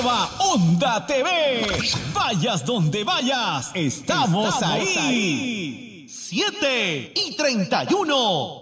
Nueva Onda TV. Vayas donde vayas, estamos ahí. 7:31.